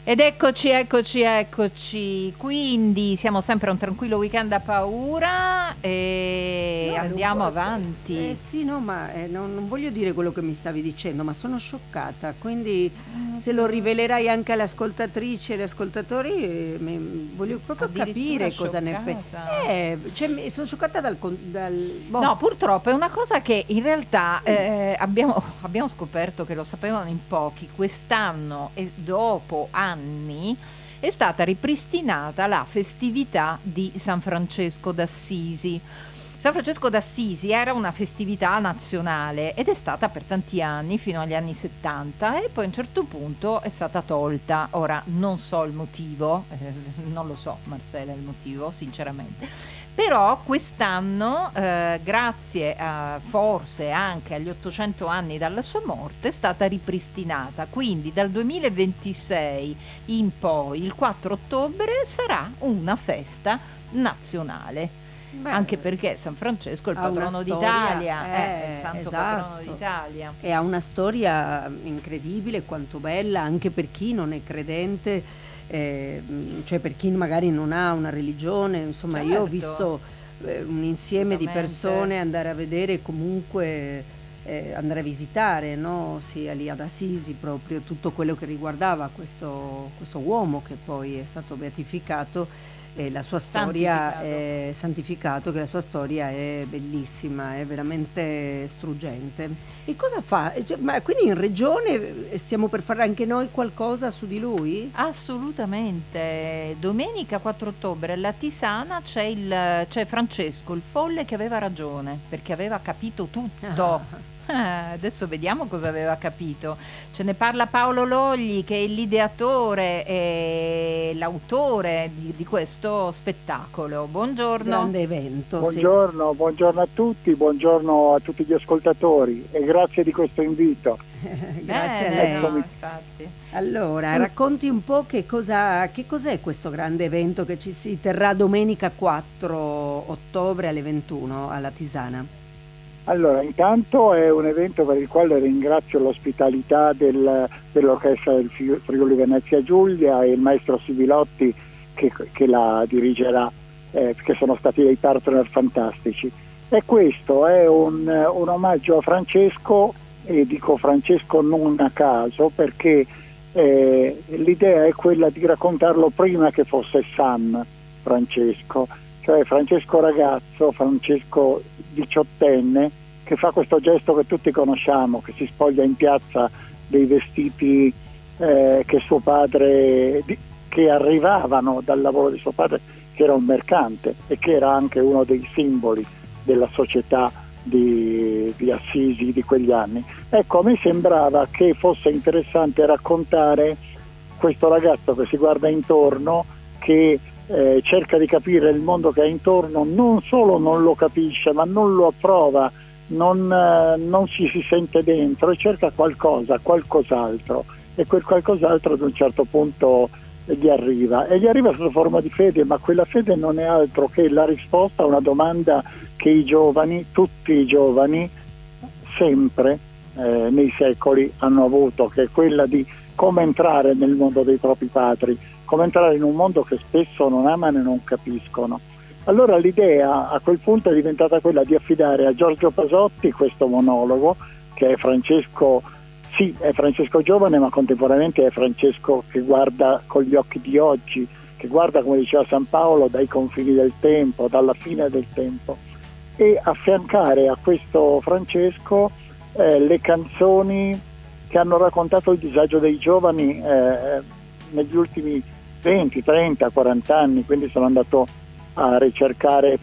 Ed eccoci. Quindi siamo sempre a un tranquillo weekend a paura e andiamo avanti. Sì, no, ma non voglio dire quello che mi stavi dicendo, ma sono scioccata. Quindi se lo rivelerai anche alle ascoltatrici e agli ascoltatori, voglio proprio capire cosa ne pensi. Cioè, sono scioccata boh. No, purtroppo è una cosa che in realtà abbiamo scoperto che lo sapevano in pochi. Quest'anno e dopo anni è stata ripristinata la festività di San Francesco d'Assisi. San Francesco d'Assisi era una festività nazionale ed è stata per tanti anni, fino agli anni 70, e poi a un certo punto è stata tolta. Ora non so il motivo, non lo so, Marcella, il motivo, sinceramente. Però quest'anno, grazie forse anche agli 800 anni dalla sua morte, è stata ripristinata. Quindi dal 2026 in poi, il 4 ottobre, sarà una festa nazionale. Beh, Anche perché San Francesco è il ha una patrono storia, d'Italia, è il santo patrono esatto. d'Italia. E ha una storia incredibile, quanto bella, anche per chi non è credente, cioè per chi magari non ha una religione. Insomma, io ho Certo. visto un insieme di persone andare a vedere, comunque andare a visitare, no? Sia lì ad Assisi, proprio tutto quello che riguardava questo uomo che poi è stato beatificato. La sua storia è santificato, che la sua storia è bellissima, è veramente struggente. E cosa fa? Cioè, ma quindi in regione stiamo per fare anche noi qualcosa su di lui? Assolutamente. Domenica 4 ottobre alla Tisana c'è Francesco, il folle che aveva ragione, perché aveva capito tutto. Adesso vediamo cosa aveva capito. Ce ne parla Paolo Logli, che è l'ideatore e l'autore di questo spettacolo. Buongiorno. Grande evento. Buongiorno, buongiorno a tutti, buongiorno a tutti gli ascoltatori e grazie di questo invito. Grazie a lei. No, infatti. Allora, racconti un po' che cos'è questo grande evento che ci si terrà domenica 4 ottobre alle 21 alla Tisana. Allora, intanto è un evento per il quale ringrazio l'ospitalità dell'orchestra del Friuli Venezia Giulia e il maestro Sibilotti che la dirigerà, che sono stati dei partner fantastici. E questo è un omaggio a Francesco, e dico Francesco non a caso, perché l'idea è quella di raccontarlo prima che fosse San Francesco, cioè Francesco ragazzo, Francesco diciottenne, che fa questo gesto che tutti conosciamo, che si spoglia in piazza dei vestiti che suo padre, che arrivavano dal lavoro di suo padre, che era un mercante e che era anche uno dei simboli della società di Assisi di quegli anni. Ecco, a me sembrava che fosse interessante raccontare questo ragazzo che si guarda intorno, che cerca di capire il mondo che ha intorno, non solo non lo capisce, ma non lo approva, non si sente dentro e cerca qualcos'altro, e quel qualcos'altro ad un certo punto gli arriva sotto forma di fede, ma quella fede non è altro che la risposta a una domanda che i giovani, tutti i giovani, sempre nei secoli hanno avuto, che è quella di come entrare nel mondo dei propri padri, come entrare in un mondo che spesso non amano e non capiscono. Allora l'idea a quel punto è diventata quella di affidare a Giorgio Pasotti questo monologo, che è Francesco, sì, è Francesco giovane, ma contemporaneamente è Francesco che guarda con gli occhi di oggi, che guarda, come diceva San Paolo, dai confini del tempo, dalla fine del tempo, e affiancare a questo Francesco le canzoni che hanno raccontato il disagio dei giovani negli ultimi 20, 30, 40 anni, quindi sono andato a ricercare